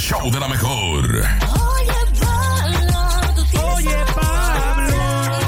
show de la mejor. Oye, Pablo.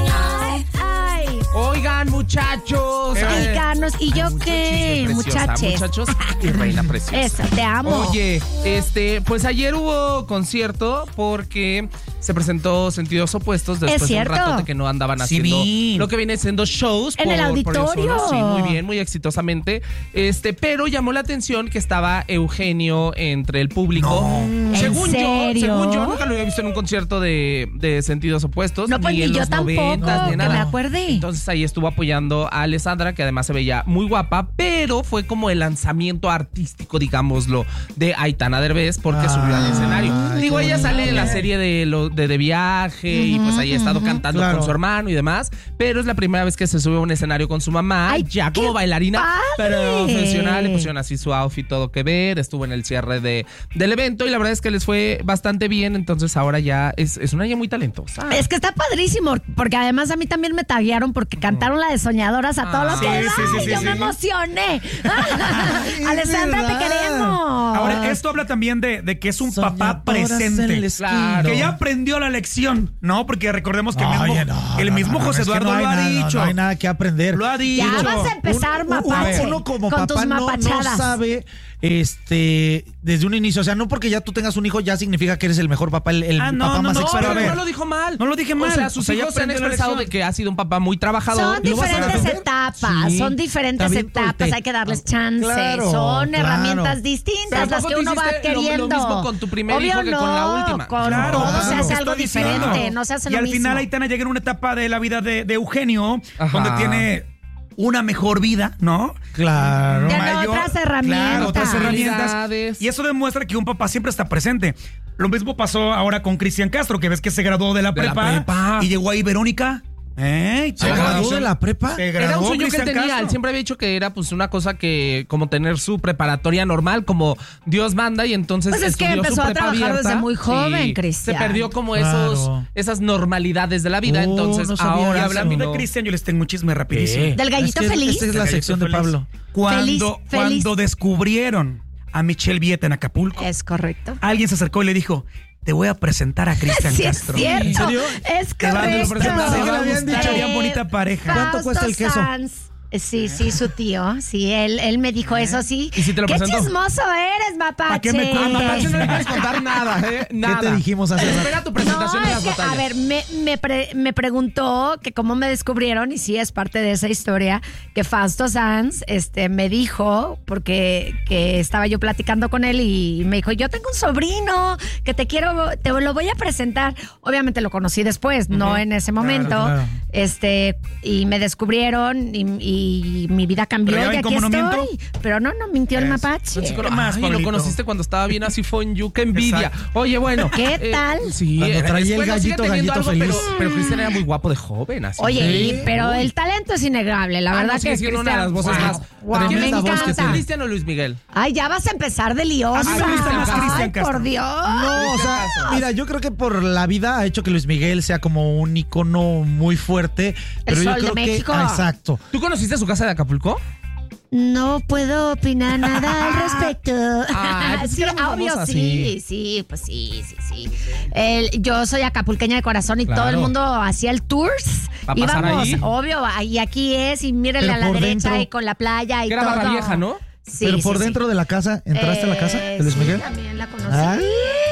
Oigan, muchachos. Oiganos, ¿y yo qué? Muchachos y reina preciosa. Eso, te amo. Oye, pues ayer hubo concierto porque se presentó Sentidos Opuestos después de un rato de que no andaban haciendo lo que viene siendo shows en el auditorio. Sí, muy bien, muy exitosamente. Pero llamó la atención que estaba Eugenio entre el público. No. Según yo, nunca lo había visto en un concierto de Sentidos Opuestos. No, pues ni yo tampoco, ni que nada. me acuerde. Entonces ahí estuvo apoyando a Alessandra, que además se veía muy guapa, pero fue como el lanzamiento artístico, digámoslo, de Aitana Derbez, porque subió al escenario. Digo, ella sale en la serie de viaje y pues ahí ha estado cantando con su hermano y demás, pero es la primera vez que se sube a un escenario con su mamá, ya como bailarina profesional. Le pusieron así su outfit, todo que ver, estuvo en el cierre del evento y la verdad es que les fue bastante bien, entonces ahora ya es una niña muy talentosa. Es que está padrísimo, porque además a mí también me taguearon porque cantaron la de Soñadoras a todo lo que da. Yo me emocioné. Alessandra, te queremos. Ahora, esto habla también de que es un papá presente. Claro. Que ya aprendió la lección, ¿no? Porque recordemos que el mismo José Eduardo lo ha dicho. No hay nada que aprender. Lo ha dicho. Ya vas a empezar, mapache. Uno como con papá tus no mapachadas. sabe desde un inicio. O sea, no porque ya tú tengas un hijo ya significa que eres el mejor papá, el papá más experto. Pero no lo dijo mal. No lo dije mal. O sea, sus hijos se han expresado de que ha sido un papá muy trabajador. Son diferentes etapas, hay que darles chance. Son herramientas distintas las que uno va adquiriendo. Lo mismo con tu primer hijo que con la última. Todo se hace algo diferente, no se hace lo mismo. Y al final Aitana llega en una etapa de la vida de Eugenio, donde tiene una mejor vida, ¿no? Claro. Otras herramientas. Claro, otras herramientas. Y eso demuestra que un papá siempre está presente. Lo mismo pasó ahora con Cristian Castro, que ves que se graduó de la prepa. Y llegó ahí Verónica. ¿Se graduó de la prepa? Era un sueño que él tenía. Él siempre había dicho que era pues una cosa que como tener su preparatoria normal, como Dios manda, y entonces pues es que empezó a trabajar desde muy joven, Cristian. Se perdió como esas normalidades de la vida. Entonces ahora hablando de Cristian, yo les tengo un chisme rapidísimo. Del gallito feliz. Esta es la sección de Pablo. Cuando descubrieron a Michelle Vieta en Acapulco, es correcto, alguien se acercó y le dijo: te voy a presentar a Cristian Castro. Es cierto. ¿En serio? Es correcto. Serían bonita pareja. ¿Cuánto cuesta el queso? Sí, su tío. Sí, él me dijo eso, sí. ¿Y si te lo presentó? ¡Qué chismoso eres, mapache! ¿A qué me cuentas? Mapache, no le quieres contar nada, Nada. ¿Qué te dijimos hace rato? Espera tu presentación en las batallas. A ver, me preguntó que cómo me descubrieron, y sí, es parte de esa historia, que Fausto Sanz me dijo, porque que estaba yo platicando con él y me dijo: yo tengo un sobrino que te lo voy a presentar. Obviamente lo conocí después, no en ese momento. Claro. Y me descubrieron y mi vida cambió y aquí estoy. Miento? Pero no mintió el mapache. Lo conociste cuando estaba bien así fonyu, qué envidia. Exacto. Oye, bueno. ¿Qué tal? Sí, cuando traía el gallito feliz. Pero Cristian era muy guapo de joven, así. Oye, pero el talento es innegable, la verdad que es una de las voces más. Me encanta. ¿Cristian o Luis Miguel? Ay, ya vas a empezar de liosa. Cristian Castro. Por Dios. No, o sea, mira, yo creo que por la vida ha hecho que Luis Miguel sea como un icono muy fuerte. Pero yo creo de México. Exacto. ¿Tú conociste su casa de Acapulco? No puedo opinar nada al respecto. Pues sí, obvio, sí. Yo soy acapulqueña de corazón y todo el mundo hacía el tours. Íbamos, ahí. Obvio, y aquí es, y mírenle a la derecha y con la playa y era todo. Era Barra Vieja, ¿no? Sí, pero por dentro de la casa, ¿entraste a la casa de Luis Miguel? Sí, también la conocí.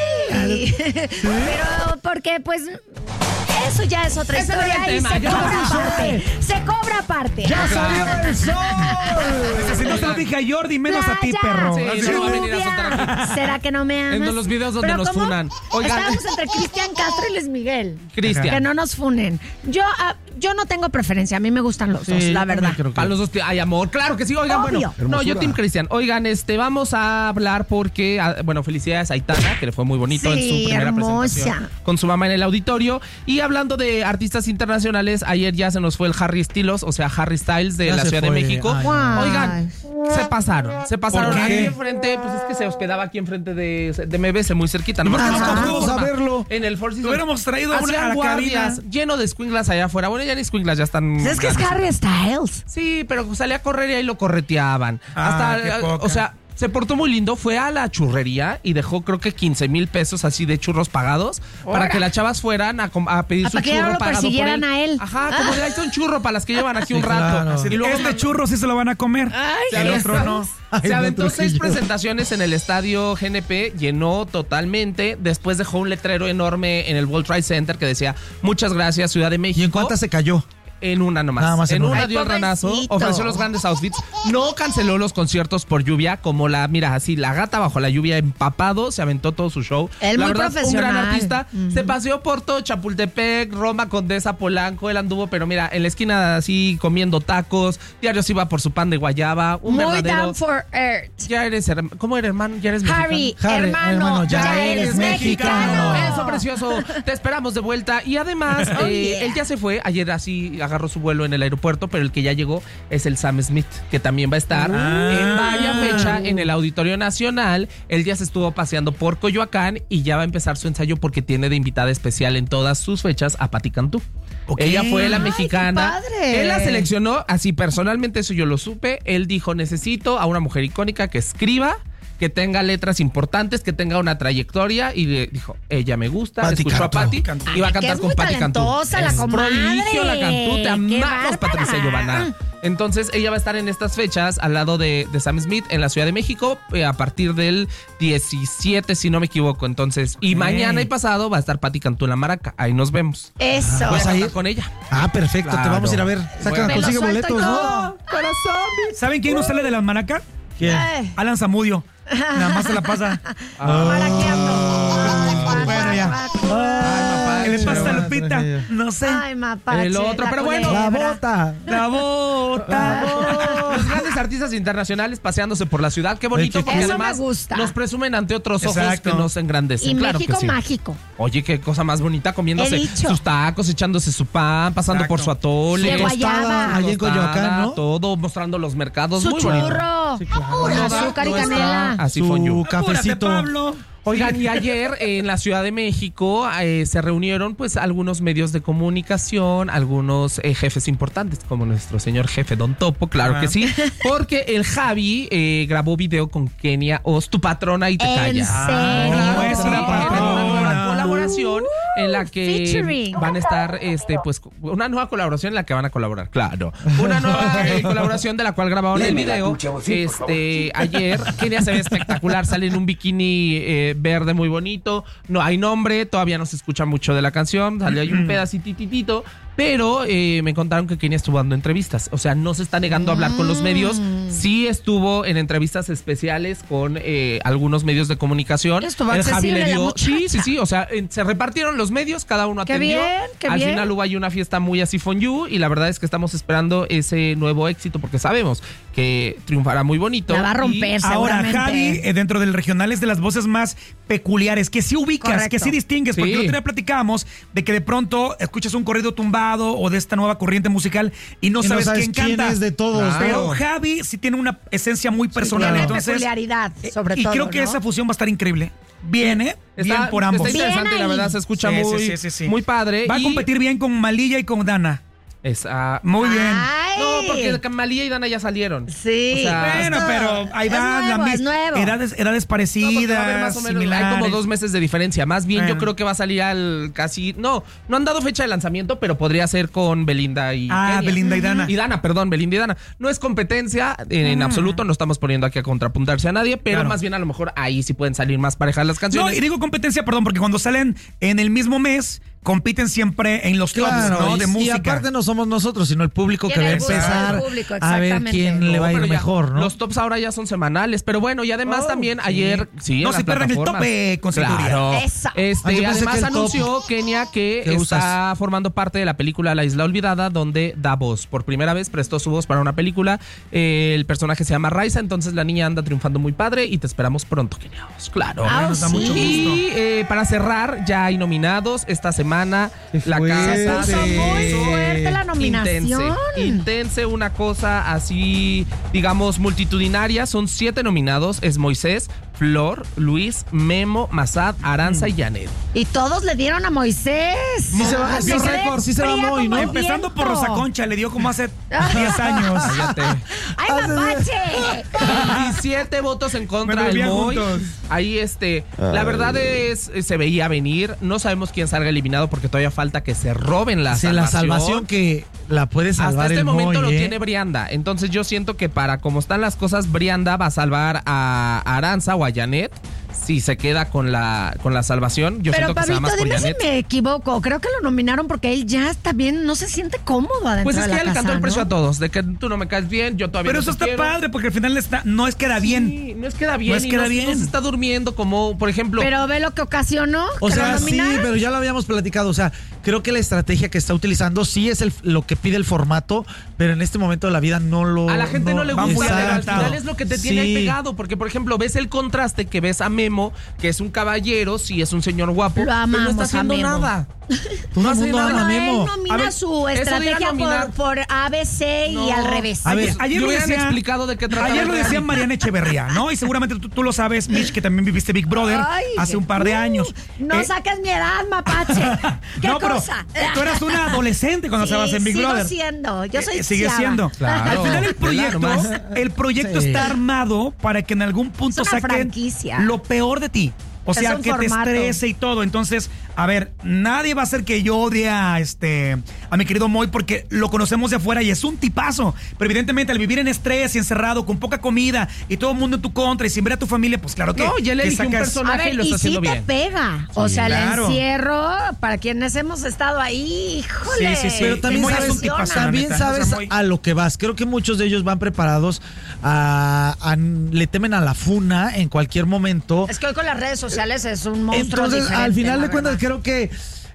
Pero porque pues eso ya es otra historia y se cobra aparte. ¡Ya salió el sol! Si no se lo dije a Jordi, menos a ti, perro. Sí, no va a venir a soltar aquí. ¿Será que no me amas? En los videos donde nos funan. Estábamos entre Cristian Castro y Luis Miguel. Cristian. Que no nos funen. Yo no tengo preferencia, a mí me gustan los dos, la verdad. Para los dos hay amor, claro que sí. Oigan, obvio. Bueno, no, yo Team Cristian. Oigan, vamos a hablar porque, bueno, felicidades a Aitana, que le fue muy bonito en su primera presentación con su mamá en el auditorio. Y hablando de artistas internacionales, ayer ya se nos fue el Harry Styles, o sea, Harry Styles de la Ciudad de México. Oigan, se pasaron aquí enfrente, pues es que se hospedaba aquí enfrente de MBS, muy cerquita. ¿Por qué no podemos a verlo? En el Four Seasons. Lo hubiéramos traído a la cabina. Lleno de escuinclas allá afuera. Bueno, ya ni escuinclas, ya están. Es que es Harry Styles. Sí, pero salía a correr y ahí lo correteaban. O sea, Se portó muy lindo, fue a la churrería y dejó creo que 15,000 pesos así de churros pagados para que las chavas fueran a pedir su para que churro ya lo pagado por persiguieran a él. Ajá, como le hizo un churro para las que llevan aquí un rato. claro. Y luego este churro sí se lo van a comer. Ay, el otro no. Se aventó 6 Trujillo. presentaciones en el estadio GNP, llenó totalmente, después dejó un letrero enorme en el World Trade Center que decía, muchas gracias Ciudad de México. ¿Y en cuántas se cayó? En una nomás. Nada más en en una. una Ay, dio el ranazo, pobrecito. ofreció los grandes outfits, no canceló los conciertos por lluvia, como mira, así, la gata bajo la lluvia empapado, se aventó todo su show. Él la muy verdad, profesional. un gran artista. Se paseó por todo Chapultepec, Roma, Condesa, Polanco, él anduvo, pero mira, en la esquina así comiendo tacos, diarios iba por su pan de guayaba, un muy verdadero... down for earth. Ya eres, ¿cómo eres, hermano? ¿Ya eres Harry, mexicano? hermano, ya eres mexicano. Eso, precioso. Te esperamos de vuelta. Y además, él ya se fue. Ayer así agarró su vuelo en el aeropuerto, pero el que ya llegó es el Sam Smith, que también va a estar en varias fechas en el Auditorio Nacional. Él ya se estuvo paseando por Coyoacán y ya va a empezar su ensayo porque tiene de invitada especial en todas sus fechas a Pati Cantú. Ok. Ella fue la Ay, mexicana. qué padre. Él la seleccionó, así personalmente, eso yo lo supe. Él dijo, necesito a una mujer icónica que escriba, que tenga letras importantes, que tenga una trayectoria, y le dijo, ella me gusta, Pati escuchó a Cantú. Pati y va a Ay, que cantar es con muy Pati Cantú. talentosa la Es comadre. prodigio la Cantú, te Qué amamos, bárbara. Patricia Giovanna. Entonces ella va a estar en estas fechas al lado de Sam Smith en la Ciudad de México a partir del 17, si no me equivoco. Entonces, y mañana y pasado va a estar Pati Cantú en la Maraca. Ahí nos vemos. Eso. Voy a ¿Vas a ir? cantar con ella. Ah, perfecto, te Claro. vamos a ir a ver. Saca, Bueno. consigue Me lo suelto boletos, y ¿no? todo. ¿Saben quién no sale de la Maraca? ¿Quién? Ay, Alan Zamudio. Nada más se la pasa. Bueno, ya. ¿Qué le pasa a Lupita? No sé. Ay, mapache. El otro, la pero bueno. La culebra. bota. La bota. Los grandes artistas internacionales paseándose por la ciudad. Qué bonito, Ay, qué porque cool. además Eso me gusta. nos presumen ante otros ojos Exacto. que nos engrandecen. Y Claro México que sí. mágico. Oye, qué cosa más bonita, comiéndose He dicho. sus tacos, echándose su pan, pasando Exacto. por su atole. De guayaba. Allá en Coyoacán, ¿no? Todo, mostrando los mercados. Su muy bonito. churro. Sí, claro. Con azúcar y No está canela. así Su fondue. cafecito. Apúrate, Pablo. Oigan, y ayer en la Ciudad de México se reunieron pues algunos medios de comunicación, algunos jefes importantes, como nuestro señor jefe Don Topo, claro que sí, porque el Javi grabó video con Kenia Oz, tu patrona y te ¿En callas. serio? Claro que es sí, una tienen una nueva patrona. colaboración en la que Featuring. van a estar, pues, una nueva colaboración en la que van a colaborar, claro. Una nueva colaboración de la cual grabaron el video. Ayer, Kenia se ve espectacular, sale en un bikini verde muy bonito. No hay nombre, todavía no se escucha mucho de la canción, salió ahí un pedacititito. Pero me contaron que Kenia estuvo dando entrevistas. O sea, no se está negando a hablar con los medios. Sí estuvo en entrevistas especiales con algunos medios de comunicación. Estuvo El Javi accesible le la dio. muchacha. Sí. O sea, se repartieron los medios, cada uno Qué atendió. bien, qué Al bien. final hubo ahí una fiesta muy así fondue. Y la verdad es que estamos esperando ese nuevo éxito porque sabemos que triunfará muy bonito. La va a Y romper. Ahora, Seguramente. Javi, dentro del regional es de las voces más peculiares, que sí ubicas, Correcto. que sí distingues, porque Sí. el otro día platicábamos de que de pronto escuchas un corrido tumbado o de esta nueva corriente musical y no Y no sabes sabes quién quién canta. es de todos, Claro. Pero Javi sí tiene una esencia muy personal, Tiene entonces peculiaridad, sobre y todo. creo que ¿no? esa fusión va a estar increíble. Viene bien por ambos. Está interesante Bien y la verdad ahí. se escucha Sí. muy padre. Va a y competir bien con Malilla y con Dana. Muy bien. Ay. No, porque Malía y Dana ya salieron. Sí. O sea, Bueno, pero ahí Es va nuevo, es nuevo. edades No, porque va a haber parecidas, más o menos, similares. hay como 2 meses de diferencia. Más bien yo Bueno. creo que va a salir al casi... No han dado fecha de lanzamiento, pero podría ser con Belinda y Kenia. Belinda y Dana. Y Dana, perdón, Belinda y Dana. No es competencia en absoluto, no estamos poniendo aquí a contrapuntarse a nadie, pero Claro. más bien a lo mejor ahí sí pueden salir más parejas las No, canciones. y digo competencia, perdón, porque cuando salen en el mismo mes, compiten siempre en los tops, Claro, ¿no? De y música. aparte no somos nosotros, sino el público que Tiene va a el gusto del empezar público, a ver exactamente. quién le va a ir pero ya, mejor, ¿no? Los tops ahora ya son semanales, pero bueno, y además también ayer... Sí, No en se las pierdan el plataformas. tope con Cinturía. Claro. Eso. Ah, yo pensé Además que el top anunció Kenia que que está formando parte de la película La Isla Olvidada, donde da voz. Por primera vez prestó su voz para una película. El personaje se llama Raiza, entonces la niña anda triunfando muy padre y te esperamos pronto, Kenia Oz. Claro. Nos da mucho gusto. Y para cerrar, ya hay nominados esta semana. La fuerte. casa Se puso muy fuerte la nominación. Intense, una cosa así, digamos, multitudinaria. Son 7 nominados. Es Moisés, Flor, Luis, Memo, Mazad, Aranza y Janet. Y todos le dieron a Moisés. Sí se va, Al sí que récord, sí se va fría muy, como ¿no? el Empezando por viento. Rosa Concha, le dio como hace 10 años. ¡Ay, mapache! 17 votos en contra del Moy. Ahí la verdad es, se veía venir. No sabemos quién salga eliminado porque todavía falta que se roben la salvación. La salvación que la puede salvar hasta este el momento Moy, lo tiene Brianda. Entonces yo siento que para como están las cosas, Brianda va a salvar a Aranza o a Janet. Si se queda con la salvación, yo siento que se va más por Pablito, Janet. dime si me equivoco. Creo que lo nominaron porque él ya está bien, no se siente cómodo adentro Pues es de que la ya le cantó casa, el precio ¿no? a todos, de que tú no me caes bien, yo todavía Pero no eso te está quiero. padre porque al final no es queda bien. Sí, no es queda bien. No es queda bien. No se está durmiendo como, por ejemplo... Pero ve lo que ocasionó. O que sea, lo sí, nominaran. pero ya lo habíamos platicado. O sea, creo que la estrategia que está utilizando sí es lo que pide el formato, pero en este momento de la vida no lo... A la gente no le va gusta, muy pero al adelantado. final es lo que te tiene ahí pegado. Porque, por ejemplo, ves el contraste que ves a Memo, que es un caballero, sí es un señor guapo, Lo amamos, pero no está haciendo a Memo. nada. Todo el mundo ama a Pero Memo. él nomina A ver, su eso de ir a estrategia nominar. por ABC y al revés. A ver, Ayer Yo lo hubieran decía, explicado de qué trataba. ayer lo decía Mariana Echeverría, ¿no? Y seguramente tú lo sabes, Mitch, que también viviste Big Brother Ay, hace un par de años. No saques mi edad, mapache. ¿Qué no, pero cosa? tú eras una adolescente cuando estabas en Big sigo Brother. siendo. Yo soy Sigue Ciara. siendo. Claro. Al final Nomás. el proyecto Sí. está armado para que en algún punto Es una saquen franquicia. lo peor de ti. O Es sea, un que formato. te estrese y todo. Entonces, a ver, nadie va a hacer que yo odie a mi querido Moy porque lo conocemos de afuera y es un tipazo. Pero evidentemente al vivir en estrés y encerrado, con poca comida y todo el mundo en tu contra y sin ver a tu familia, pues claro que... No, ya le que dije un sacas- personaje A ver, y lo está y sí haciendo te bien. pega. O sea, claro. el encierro, para quienes hemos estado ahí, híjole. Sí, sí, sí. Pero también Moy es sabes, un tipazo, la también neta. sabes O sea, Moy- a lo que vas. Creo que muchos de ellos van preparados le temen a la funa en cualquier momento. Es que hoy con las redes sociales es un monstruo Entonces, diferente, al final la de cuentas, verdad. creo que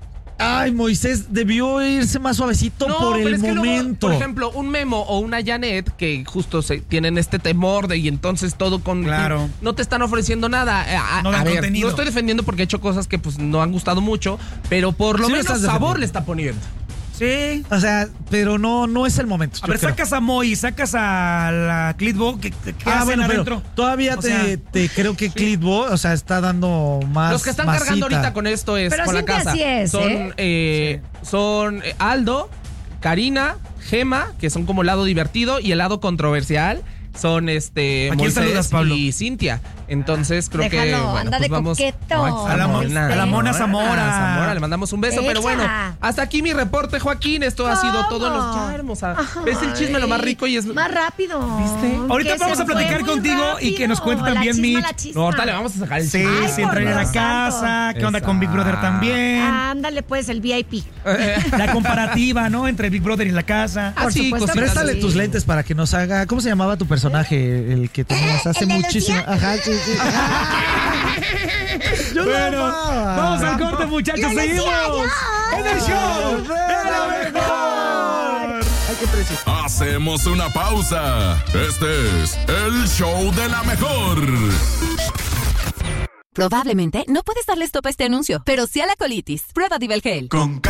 Moisés debió irse más suavecito por pero el es que luego, momento. por ejemplo, un Memo o una Janet que justo tienen este temor de y entonces todo con... Claro. No te están ofreciendo nada. No dan contenido. No estoy defendiendo porque he hecho cosas que pues no han gustado mucho, pero por lo Sí lo menos estás sabor defendiendo. le está poniendo. Sí. O sea, pero no es el momento. A yo ver, creo. sacas a Moy, sacas a la Clitbo, ¿qué hacen Bueno, pero adentro? todavía O sea, te creo que Clitbo, o sea, está dando más. Los que están masita. cargando ahorita con esto es Pero con la siempre casa. así es, Son Aldo, Karina, Gema, que son como el lado divertido, y el lado controversial son quién Moisés saludas, Pablo? y Cintia. Entonces creo que Déjalo, bueno, anda pues de vamos coqueto. A la Mona Zamora. Zamora, le mandamos un beso, pero bueno, Échala. hasta aquí mi reporte, Joaquín. Esto ha sido todo en los ya, hermosa. Ves el chisme lo más rico y es Más rápido. ¿Viste? Ahorita Que vamos se a platicar fue muy contigo y que nos cuente rápido. también La chisma, Mitch. la chisma. No, ahorita le vamos a sacar el Sí, chisme. sí, por entrar en la Dios casa, qué onda con Big Brother también. Ándale, pues, el VIP. La comparativa, ¿no? Entre Big Brother y la casa. Ah, sí, supuesto que cositas. Préstale sí. tus lentes para que nos haga. ¿Cómo se llamaba tu personaje? El que tenías hace ¿El de muchísimo. Lucía? Ajá, sí, sí. Yo lo Bueno, amaba. vamos al corte, muchachos. Lo decía Seguimos yo. en el show de la mejor. Ay, qué precio. Hacemos una pausa. Este es el show de la mejor. Probablemente no puedes darle stop a este anuncio, pero sí a la colitis. Prueba Divelgel. Con